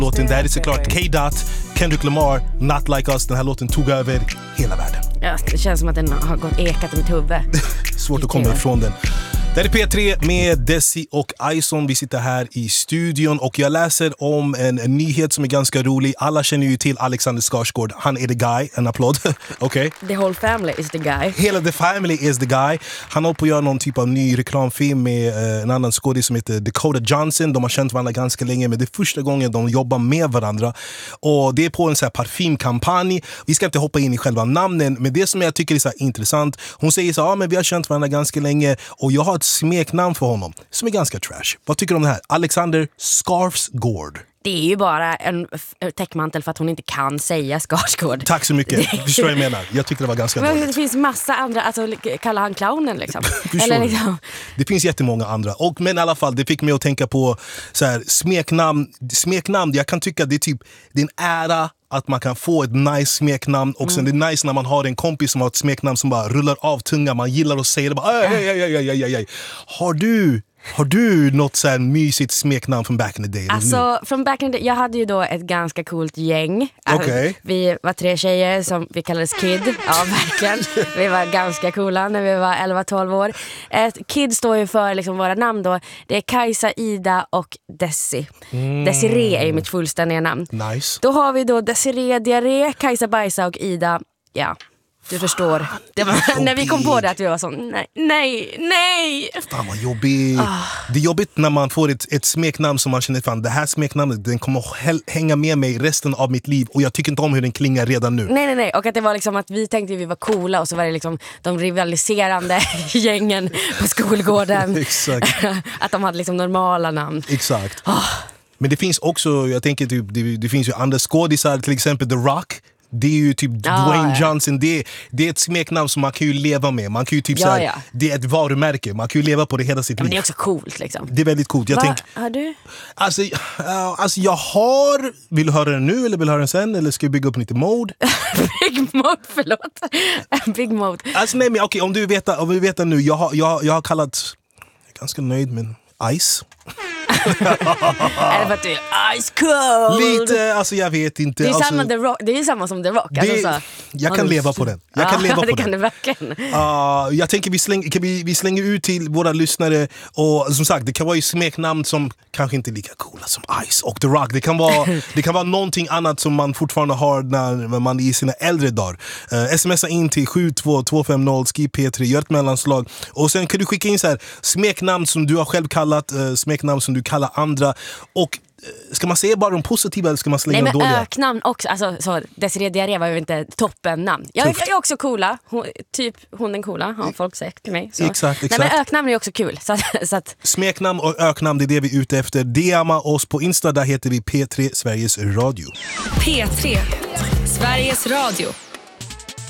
låten. Det här är såklart K-Dot, Kendrick Lamar, Not Like Us. Den här låten tog över hela världen. Ja, det känns som att den har gått ekat i mitt huvud. Svårt att komma ifrån den. Det är P3 med Desi och Ison. Vi sitter här i studion och jag läser om en nyhet som är ganska rolig. Alla känner ju till Alexander Skarsgård. Han är the guy. En applåd. Okay. The whole family is the guy. Hela the family is the guy. Han håller på att göra någon typ av ny reklamfilm med en annan skådis som heter Dakota Johnson. De har känt varandra ganska länge, men det är första gången de jobbar med varandra. Och det är på en så här parfymkampanj. Vi ska inte hoppa in i själva namnen, men det som jag tycker är så här intressant. Hon säger så här, men vi har känt varandra ganska länge och jag har ett smeknamn för honom som är ganska trash. Vad tycker du om det här? Alexander Skarsgård. Det är ju bara en täckmantel för att hon inte kan säga Skarsgård. Tack så mycket. Förstår jag menar. Jag tycker det var ganska dåligt. Det finns massa andra, alltså kallar han clownen liksom. Eller liksom. Det finns jättemånga andra. Men i alla fall, det fick mig att tänka på så här, smeknamn. Jag kan tycka att det är typ, det är en ära att man kan få ett nice smeknamn. Och sen det är nice när man har en kompis som har ett smeknamn som bara rullar av tunga. Man gillar att säga det bara, ej. Har du något så här mysigt smeknamn från back in the day? Alltså, från back in the day, jag hade ju då ett ganska coolt gäng. Okay. Vi var 3 tjejer som vi kallades Kid. Ja, verkligen. Vi var ganska coola när vi var 11-12 år. Kid står ju för liksom våra namn då. Det är Kajsa, Ida och Desi. Desiree är ju mitt fullständiga namn. Nice. Då har vi då Desiree Diarré, Kajsa Bajsa och Ida, ja. Du förstår. Det var, när vi kom på det att vi var så nej. Fan vad jobbigt. Det är jobbigt när man får ett smeknamn som man känner, fan det här smeknamnet, den kommer hänga med mig resten av mitt liv. Och jag tycker inte om hur den klingar redan nu. Nej. Och att det var liksom att vi tänkte att vi var coola och så var det liksom de rivaliserande gängen på skolgården. Exakt. Att de hade liksom normala namn. Exakt. Men det finns också, jag tänker typ, det finns ju andra skådisar, till exempel The Rock. Det är ju typ Dwayne Johnson. Det är ett smeknamn som man kan ju leva med. Man kan ju typ såhär, det är ett varumärke. Man kan ju leva på det hela sitt liv. Men det är också coolt liksom. Det är väldigt coolt. Har du? Alltså jag har... Vill du höra den nu eller vill du höra den sen? Eller ska vi bygga upp lite mode? Big mode, förlåt. Big mode. Alltså nej men okej, om vi vet nu. Jag har kallat... Jag är ganska nöjd med Ice. Är det för att du är ice cold? Lite, alltså jag vet inte. Det är, samma The Rock, det är samma som The Rock. Jag kan leva på den. Jag kan leva på det den. Kan du verkligen. Jag tänker vi slänger ut till våra lyssnare. Och som sagt, det kan vara ju smeknamn som kanske inte är lika coola som Ice och The Rock. Det kan vara någonting annat som man fortfarande har när man är i sina äldre dagar. Smsa in till 72250, skriv P3, gör ett mellanslag. Och sen kan du skicka in så här smeknamn som du har själv kallat, smeknamn som du kallar andra. Och ska man säga bara de positiva eller ska man slänga de dåliga? Nej, men öknamn också. Alltså, så Desiree Diarré var ju inte toppennamn. Jag är också coola. Hon är coola, har folk sagt till mig. Så. Exakt. Nej, men öknamn är också kul. Så att... Smeknamn och öknamn, det är det vi är ute efter. DMa oss på Insta, där heter vi P3 Sveriges Radio. P3 Sveriges Radio.